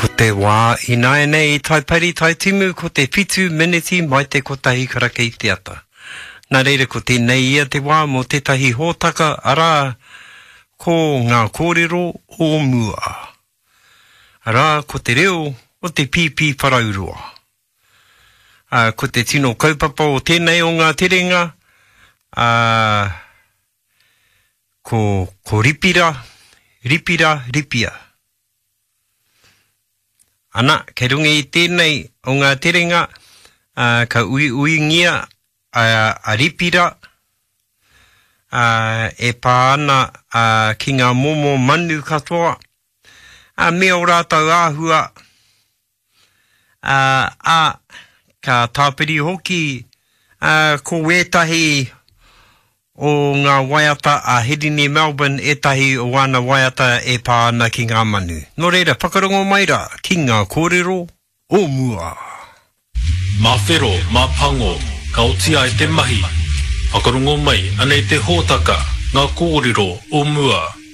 Ko te wā I nai nei I tai pari tai timu ko te whitu miniti mai te kotahi karaka I te ata. Nā reira ko tēnei ia te wā mō tētahi hōtaka arā ko ngā kōrero o mua. Arā ko te reo o te pipi paraurua. Ko te tino kaupapa o tēnei o ngā terenga. Ko ripira, ripia. Ana, kei runga I tēnei o ngā terenga, ka ui ngia a ripira, e pāana ki ngā momo manu katoa, mea o rātau āhua, ka tāpiri hoki, ko wētahi o ngā waiata a Hedini Melbourne, etahi o wana waiata e pāana ki ngā manu. Nō reira, whakarongo maira ki ngā kōrero o mua. Mā whero, mā pango, ka otia e te mahi. Whakarongo mai, anei te hōtaka, ngā kōrero o mua.